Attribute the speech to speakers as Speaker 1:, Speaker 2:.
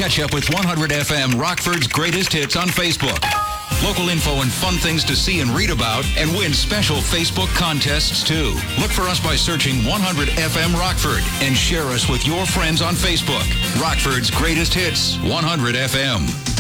Speaker 1: Catch up with 100 FM Rockford's greatest hits on Facebook. Local info and fun things to see and read about, and win special Facebook contests too. Look for us by searching 100 FM Rockford and share us with your friends on Facebook. Rockford's greatest hits, 100 FM.